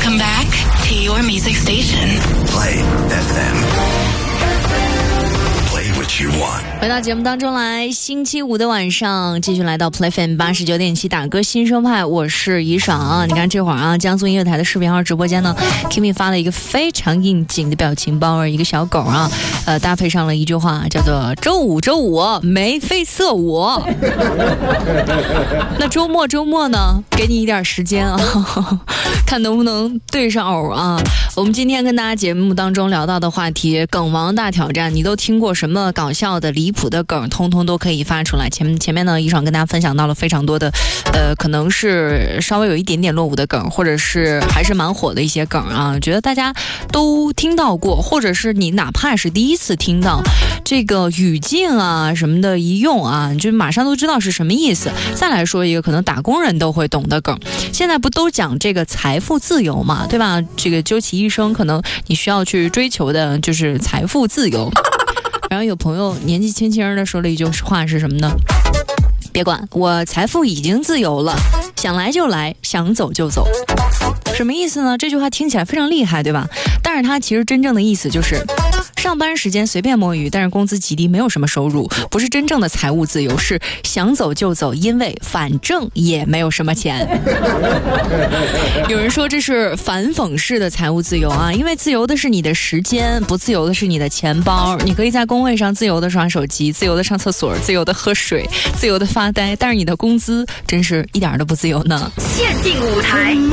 Welcome back to your music station. Play FM. Play what you want. 回到节目当中来，星期五的晚上继续来到 Play FM 89.7打歌新生派，我是怡爽。你看这会儿啊，江苏音乐台的视频号直播间呢 Kimi 发了一个非常应景的表情包，一个小狗啊，搭配上了一句话叫做周五眉飞色舞。那周末呢，给你一点时间啊，看能不能对上偶啊。我们今天跟大家节目当中聊到的话题，梗王大挑战，你都听过什么搞笑的离谱的梗，通通都可以发出来。前面呢，怡爽跟大家分享到了非常多的可能是稍微有一点点落伍的梗，或者是还是蛮火的一些梗啊，觉得大家都听到过，或者是你哪怕是第一次听到这个语境啊什么的一用啊，你就马上都知道是什么意思。再来说一个可能打工人都会懂的梗，现在不都讲这个财富自由嘛，对吧？这个究其一生，可能你需要去追求的就是财富自由。然后有朋友年纪轻轻的说了一句话是什么呢？别管，我财富已经自由了，想来就来，想走就走。什么意思呢？这句话听起来非常厉害，对吧？但是它其实真正的意思就是上班时间随便摸鱼，但是工资极低，没有什么收入，不是真正的财务自由，是想走就走，因为反正也没有什么钱。有人说这是反讽式的财务自由啊，因为自由的是你的时间，不自由的是你的钱包。你可以在工位上自由的刷手机，自由的上厕所，自由的喝水，自由的发呆，但是你的工资真是一点都不自由呢。 限定舞台。